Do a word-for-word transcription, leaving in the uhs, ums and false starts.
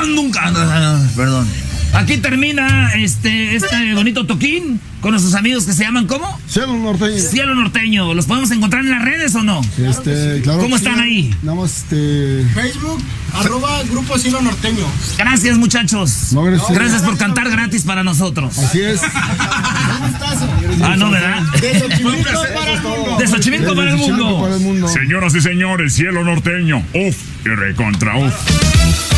nunca. Perdón. Aquí termina este, este bonito toquín con nuestros amigos que se llaman ¿cómo? Cielo Norteño. Cielo Norteño. ¿Los podemos encontrar en las redes o no? Este, claro. ¿Cómo están ahí? Nada más este. Facebook, arroba Grupo Cielo Norteño. Gracias, muchachos. No, gracias. Gracias por cantar gratis para nosotros. Así es. Ah, no, ¿verdad? De Xochimilco para el mundo. De Xochimilco para el Xochimilco mundo. para el mundo. Señoras y señores, Cielo Norteño. Uf y recontra uf.